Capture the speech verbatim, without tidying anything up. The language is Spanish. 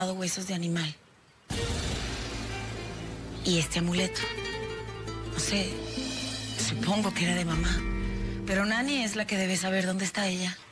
huesos de animal. Y este amuleto, no sé, supongo que era de mamá. Pero Nani es la que debe saber dónde está ella.